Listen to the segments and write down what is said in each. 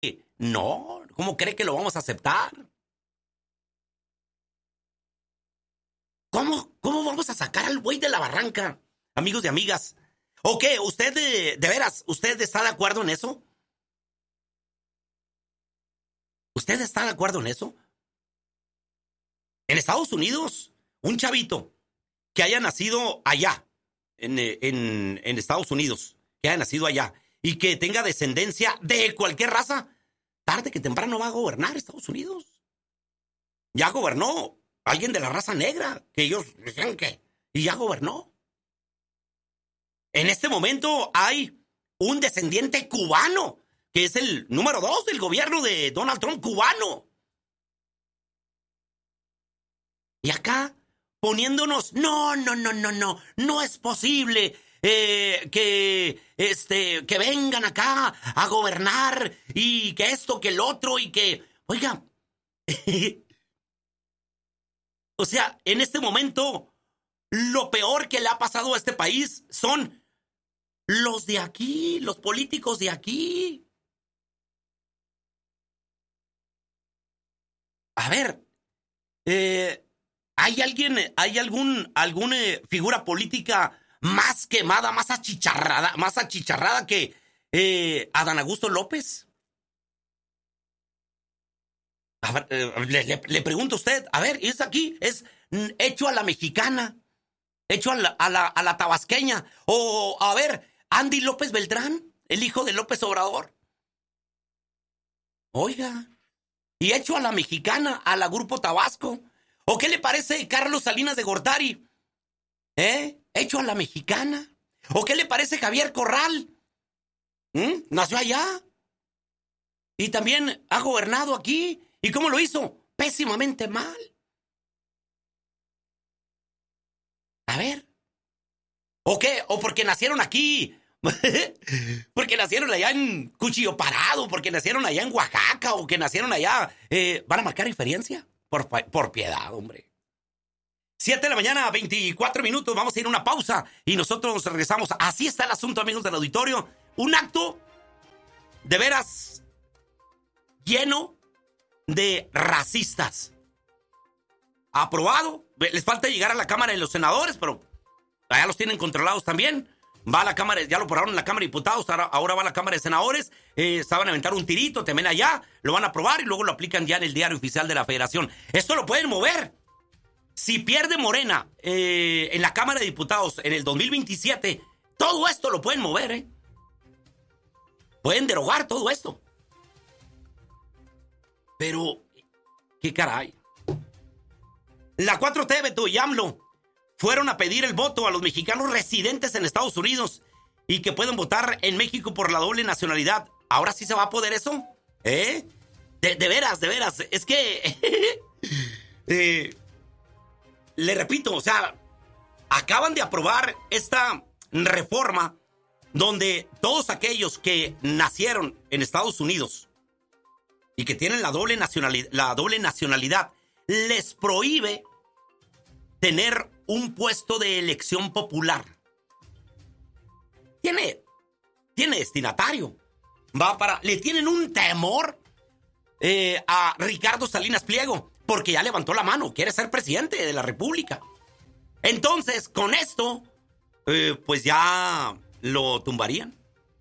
No, ¿cómo cree que lo vamos a aceptar? ¿Cómo vamos a sacar al güey de la barranca, amigos y amigas? ¿O qué? ¿Usted de veras, usted está de acuerdo en eso? ¿Usted está de acuerdo en eso? En Estados Unidos, un chavito que haya nacido allá, en Estados Unidos, que haya nacido allá y que tenga descendencia de cualquier raza, tarde que temprano va a gobernar Estados Unidos. Ya gobernó alguien de la raza negra, que ellos decían que, y ya gobernó. En este momento hay un descendiente cubano, que es el número 2 del gobierno de Donald Trump, cubano. Y acá, poniéndonos, no es posible que vengan acá a gobernar y que esto, que el otro y que, oiga, o sea, en este momento, lo peor que le ha pasado a este país son los de aquí, los políticos de aquí. A ver, ¿hay alguna figura política más quemada, más achicharrada que Adán Augusto López? A ver, le pregunto a usted, a ver, es aquí, es hecho a la mexicana, hecho a la tabasqueña, o a ver, Andy López Beltrán, el hijo de López Obrador. Oiga, y hecho a la mexicana, a la Grupo Tabasco. ¿O qué le parece Carlos Salinas de Gortari? Hecho a la mexicana. ¿O qué le parece Javier Corral? Nació allá. Y también ha gobernado aquí. ¿Y cómo lo hizo? Pésimamente mal. A ver. ¿O qué? ¿O porque nacieron aquí? Porque nacieron allá en Cuchillo Parado, porque nacieron allá en Oaxaca, o que nacieron allá. ¿Van a marcar diferencia? Por piedad, hombre. 7 de la mañana, 24 minutos. Vamos a ir a una pausa y nosotros regresamos. Así está el asunto, amigos del auditorio. Un acto de veras lleno de racistas. Aprobado. Les falta llegar a la Cámara de los Senadores, pero allá los tienen controlados también. Va a la Cámara, ya lo aprobaron en la Cámara de Diputados, ahora va a la Cámara de Senadores. Estaban a aventar un tirito, también allá, lo van a aprobar y luego lo aplican ya en el Diario Oficial de la Federación. Esto lo pueden mover. Si pierde Morena en la Cámara de Diputados en el 2027, todo esto lo pueden mover, Pueden derogar todo esto. Pero, ¿qué caray? La 4T, Beto y AMLO fueron a pedir el voto a los mexicanos residentes en Estados Unidos y que pueden votar en México por la doble nacionalidad. ¿Ahora sí se va a poder eso? De veras. Es que... le repito, o sea, acaban de aprobar esta reforma donde todos aquellos que nacieron en Estados Unidos y que tienen la doble nacionalidad les prohíbe tener un puesto de elección popular. Tiene destinatario. Le tienen un temor a Ricardo Salinas Pliego, porque ya levantó la mano, quiere ser presidente de la República. Entonces, con esto, pues ya lo tumbarían.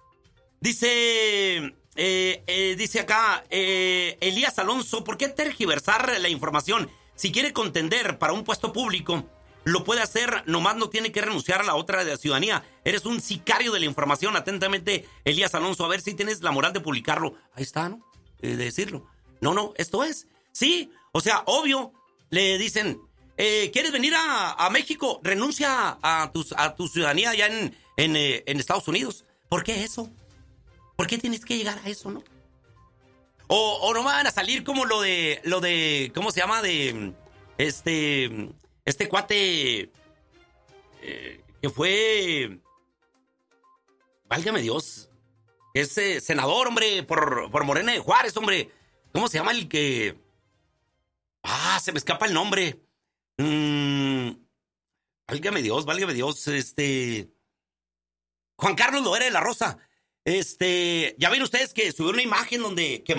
Dice acá, Elías Alonso, ¿por qué tergiversar la información? Si quiere contender para un puesto público, lo puede hacer, nomás no tiene que renunciar a la otra de la ciudadanía. Eres un sicario de la información. Atentamente, Elías Alonso, a ver si tienes la moral de publicarlo. Ahí está, ¿no? De decirlo. No, esto es. Sí, o sea, obvio, le dicen, ¿quieres venir a México? Renuncia a tu ciudadanía allá en Estados Unidos. ¿Por qué eso? ¿Por qué tienes que llegar a eso, no? O no van a salir como lo de ¿cómo se llama? De este cuate que fue, válgame Dios, ese senador, hombre, por Morena de Juárez, hombre. ¿Cómo se llama el que? Se me escapa el nombre. Válgame Dios, Juan Carlos Loera de la Rosa. Ya ven ustedes que subió una imagen donde